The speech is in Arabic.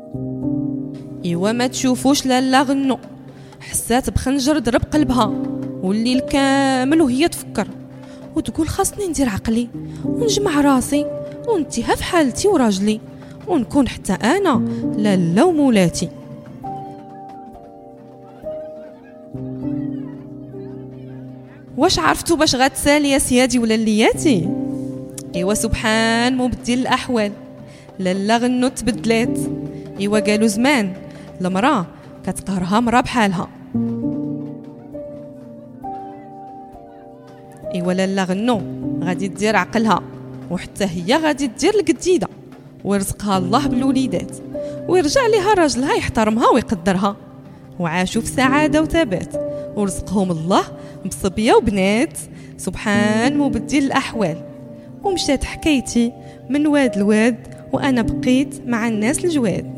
ايوا ما تشوفوش لالا غنو، حسات بخنجر ضرب قلبها والليل كامل وهي تفكر وتقول خاصني ندير عقلي ونجمع راسي ونتيها في حالتي وراجلي ونكون حتى انا لالا ومولاتي. واش عرفتوا باش غتسالي يا سيادي ولا لياتي؟ ايوا سبحان مبدل الاحوال، لالا غنو تبدلات. ايوا قالوا زمان المراه كتقهرها مرا بحالها. ايوا لالا غنو غادي دير عقلها وحتى هي غادي دير القديده ويرزقها الله بالوليدات ويرجع ليها راجلها يحترمها ويقدرها، وعاشوا في سعاده وثبات ورزقهم الله بصبيه وبنات. سبحان مبدل الاحوال. ومشات حكايتي من واد لواد وانا بقيت مع الناس الجواد.